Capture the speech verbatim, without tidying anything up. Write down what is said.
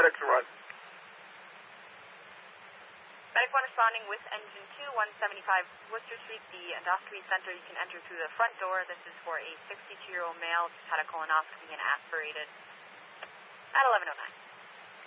medics run. Medic one responding with engine two, one seventy-five Worcester Street, the endoscopy center. You can enter through the front door. This is for a sixty-two-year-old male, just had a colonoscopy and aspirated at eleven oh nine.